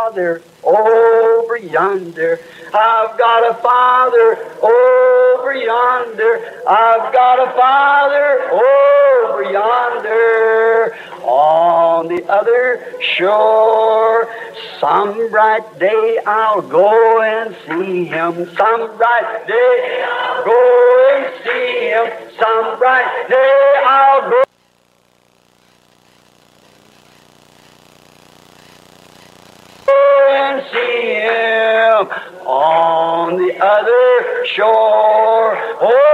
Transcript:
Father over yonder. I've got a Father over yonder. I've got a Father over yonder. On the other shore, some bright day I'll go and see Him. Some bright day I'll go and see Him. Some bright day I'll go and see Him on the other shore. Oh,